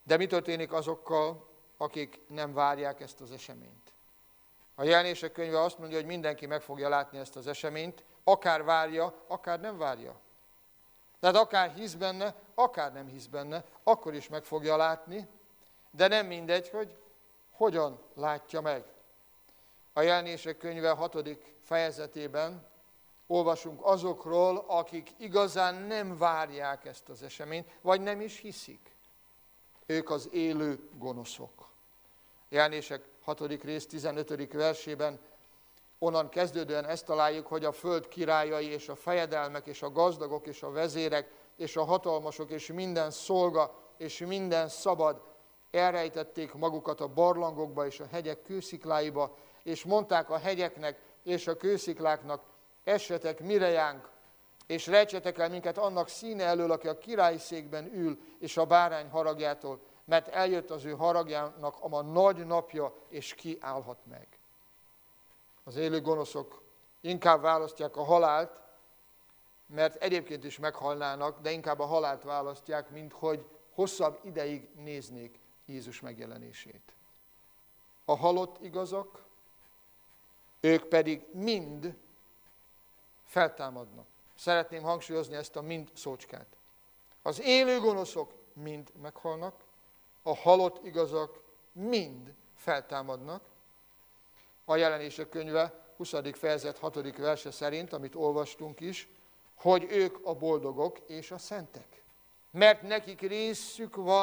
De mi történik azokkal, akik nem várják ezt az eseményt? A Jelenések könyve azt mondja, hogy mindenki meg fogja látni ezt az eseményt, akár várja, akár nem várja. Tehát akár hisz benne, akár nem hisz benne, akkor is meg fogja látni, de nem mindegy, hogy hogyan látja meg. A Jelenések könyve 6. fejezetében olvasunk azokról, akik igazán nem várják ezt az eseményt, vagy nem is hiszik. Ők az élő gonoszok. Jelenések 6. rész 15. versében onnan kezdődően ezt találjuk, hogy a föld királyai és a fejedelmek és a gazdagok és a vezérek és a hatalmasok és minden szolga és minden szabad elrejtették magukat a barlangokba és a hegyek kőszikláiba, és mondták a hegyeknek és a kőszikláknak, essetek mirejánk, és rejtsetek el minket annak színe elől, aki a királyi székben ül, és a bárány haragjától, mert eljött az ő haragjának a nagy napja, és ki állhat meg. Az élő gonoszok inkább választják a halált, mert egyébként is meghalnának, de inkább a halált választják, mint hogy hosszabb ideig néznék Jézus megjelenését. A halott igazak, ők pedig mind feltámadnak. Szeretném hangsúlyozni ezt a mind szócskát. Az élő gonoszok mind meghalnak, a halott igazak mind feltámadnak. A Jelenések könyve 20. fejezet 6. verse szerint, amit olvastunk is, hogy ők a boldogok és a szentek. Mert nekik részük van